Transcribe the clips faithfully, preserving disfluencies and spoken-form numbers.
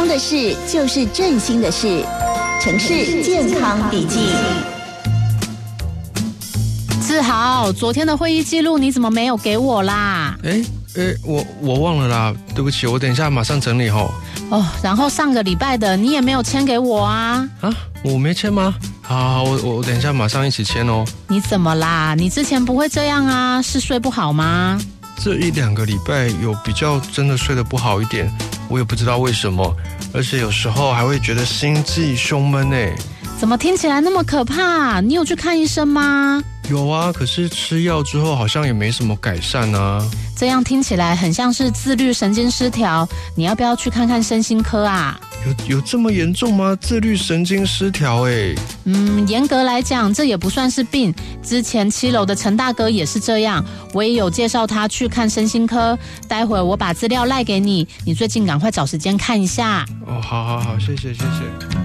康的事就是振兴的事。城市健康笔记。 志豪，昨天的会议记录你怎么没有给我啦？ 哎哎，我我忘了啦，对不起，我等一下马上整理吼。 哦，然后上个礼拜的你也没有签给我啊？ 啊，我没签吗？好好，我我等一下马上一起签哦。 你怎么啦？你之前不会这样啊？是睡不好吗？ 这一两个礼拜有比较真的睡得不好一点，我也不知道为什么，而且有时候还会觉得心悸胸闷诶。 怎么听起来那么可怕？你有去看医生吗？ 有啊，可是吃药之后好像也没什么改善啊。 这样听起来很像是自律神经失调，你要不要去看看身心科啊？ 有有这么严重吗？自律神经失调欸？ 嗯，严格来讲，这也不算是病。之前七楼的陈大哥也是这样，我也有介绍他去看身心科。待会我把资料赖给你，你最近赶快找时间看一下。 哦，好好好，谢谢谢谢。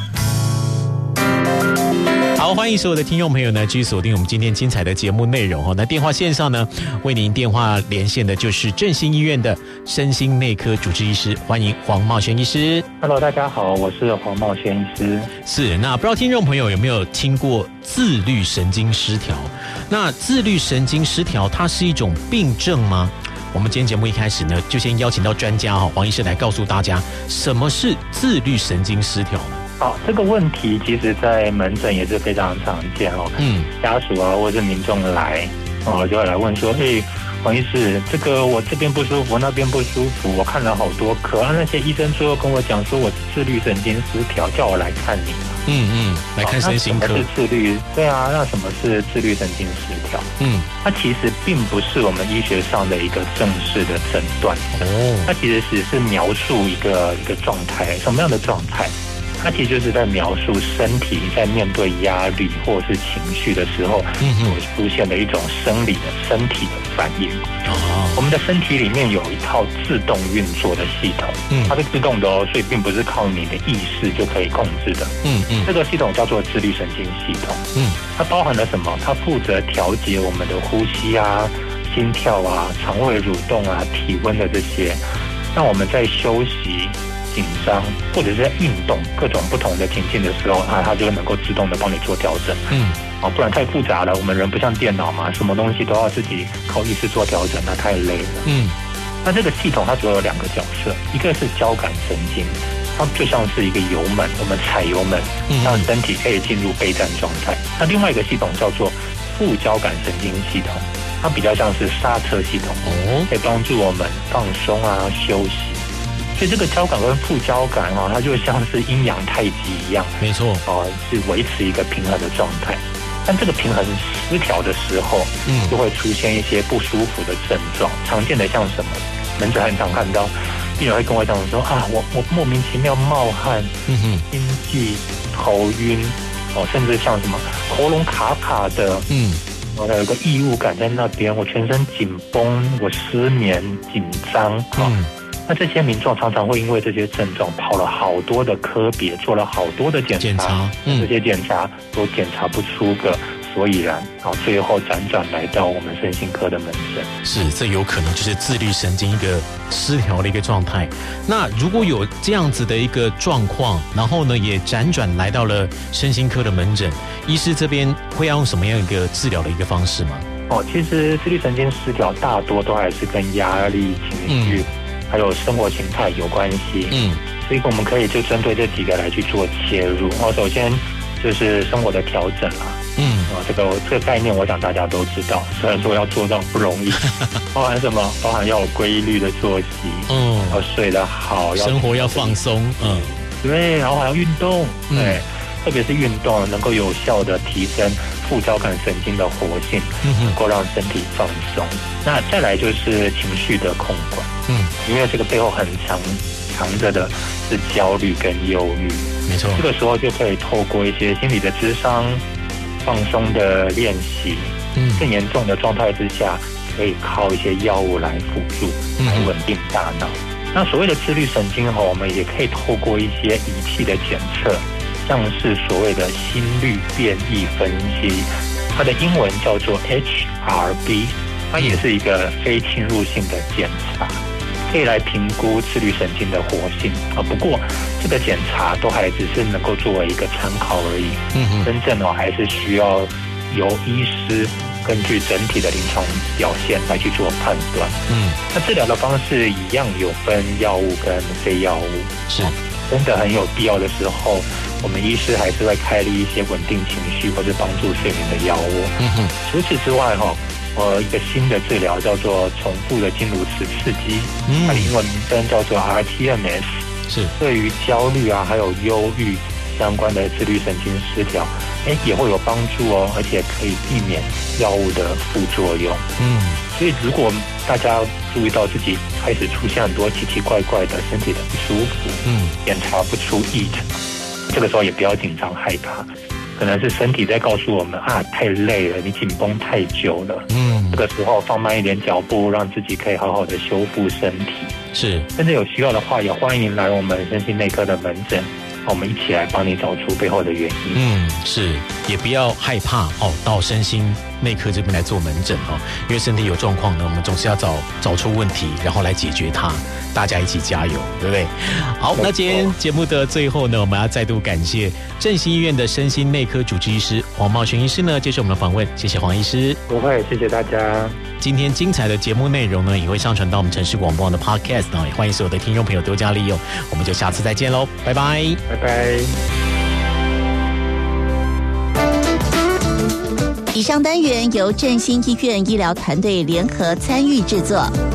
好，欢迎所有的听众朋友呢，继续锁定我们今天精彩的节目内容哦。那电话线上呢，为您电话连线的就是振兴医院的身心内科主治医师，欢迎黄茂轩医师。 Hello， 大家好，我是黄茂轩医师。 是，那不知道听众朋友有没有听过自律神经失调？那自律神经失调它是一种病症吗？我们今天节目一开始呢，就先邀请到专家哈黄医师来告诉大家什么是自律神经失调呢？ 好，这个问题其实在门诊也是非常常见哦。嗯，家属啊或者是民众来哦，就会来问说，哎，黄医师，这个我这边不舒服，那边不舒服，我看了好多科，啊，那些医生最后跟我讲说我是自律神经失调，叫我来看你。 嗯嗯，来看身心科。 什么是自律？对啊，那什么是自律神经失调？嗯，它其实并不是我们医学上的一个正式的诊断哦，它其实只是描述一个一个状态，什么样的状态？它其实就是在描述身体在面对压力或是情绪的时候所出现的一种生理的身体的反应。哦，我们的身体里面有一套自动运作的系统，嗯，它是自动的哦，所以并不是靠你的意识就可以控制的。嗯嗯，这个系统叫做自律神经系统。嗯，它包含了什么？它负责调节我们的呼吸啊、心跳啊、肠胃蠕动啊、体温的这些，让我们在休息、紧张或者是在运动各种不同的情境的时候啊，它就能够自动的帮你做调整。嗯，哦，不然太复杂了，我们人不像电脑嘛，什么东西都要自己靠意识做调整，那太累了。嗯，那这个系统它主要有两个角色，一个是交感神经，它就像是一个油门，我们踩油门，让身体可以进入备战状态。那另外一个系统叫做副交感神经系统，它比较像是刹车系统，哦，可以帮助我们放松啊、休息。所以这个交感跟副交感啊，它就像是阴阳太极一样， 没错， 哦，是维持一个平衡的状态。但这个平衡失调的时候，嗯，就会出现一些不舒服的症状。常见的像什么？门诊很常看到病人会跟我讲说啊，我我莫名其妙冒汗，嗯哼，心悸、头晕，哦，甚至像什么喉咙卡卡的，嗯，我有个异物感在那边，我全身紧绷，我失眠、紧张，嗯。那这些民众常常会因为这些症状跑了好多的科别，做了好多的检查，检查嗯、这些检查都检查不出个所以然，然后最后辗转来到我们身心科的门诊。 是，这有可能就是自律神经一个失调的一个状态。那如果有这样子的一个状况，然后呢也辗转来到了身心科的门诊，医师这边会要用什么样一个治疗的一个方式吗？ 哦，其实自律神经失调大多都还是跟压力、情绪。嗯还有生活形态有关系，嗯，所以我们可以就针对这几个来去做切入。哦，首先就是生活的调整啦，嗯，啊，这个这个概念我想大家都知道，虽然说要做到不容易，包含什么？包含要有规律的作息，嗯，要睡得好，要生活要放松，嗯， 对，然后还要运动，嗯、对，特别是运动能够有效的提升副交感神经的活性，嗯、能够让身体放松。那再来就是情绪的控管。嗯，因为这个背后很藏藏着的是焦虑跟忧郁， 没错。 这个时候就可以透过一些心理的諮商、放松的练习，嗯，更严重的状态之下，可以靠一些药物来辅助，来稳定大脑。嗯、那所谓的自律神经哈，我们也可以透过一些仪器的检测，像是所谓的心率变异分析，它的英文叫做 H R B， 它也是一个非侵入性的检查。 可以来评估自律神经的活性啊。不过这个检查都还只是能够作为一个参考而已，嗯，真正哦还是需要由医师根据整体的临床表现来去做判断。嗯，那治疗的方式一样有分药物跟非药物， 是真的很有必要的时候，我们医师还是会开立一些稳定情绪或者帮助睡眠的药物。嗯哼，除此之外哈。呃，一个新的治疗叫做重复的经颅磁刺激，嗯，它的英文名称叫做 R T M S， 是对于焦虑啊还有忧郁相关的自律神经失调，哎，也会有帮助哦，而且可以避免药物的副作用。嗯，所以如果大家注意到自己开始出现很多奇奇怪怪的身体的不舒服，嗯，检查不出异常，这个时候也不要紧张害怕。可能是身体在告诉我们啊，太累了，你紧绷太久了。嗯，这个时候放慢一点脚步，让自己可以好好的修复身体。 是， 甚至有需要的话，也欢迎来我们身心内科的门诊，我们一起来帮你找出背后的原因。 嗯，是，也不要害怕哦，到身心内科这边来做门诊哦，因为身体有状况呢，我们总是要找找出问题，然后来解决它。大家一起加油，对不对？好，那今天节目的最后呢，我们要再度感谢振兴医院的身心内科主治医师黄茂全医师呢接受我们的访问，谢谢黄医师。 不会，谢谢大家。 今天精彩的节目内容呢，也会上传到我们城市广播网的 Podcast 呢，也欢迎所有的听众朋友多加利用。我们就下次再见喽，拜拜， 拜拜。 以上单元由振兴医院医疗团队联合参与制作。